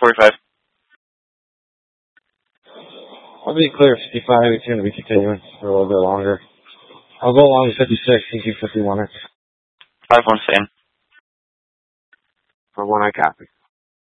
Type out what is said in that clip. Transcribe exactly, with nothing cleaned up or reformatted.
forty-five. I'll be clear fifty-five. It's going to be continuing for a little bit longer. I'll go along with fifty-six and keep fifty-one. five one same. For one, I copy.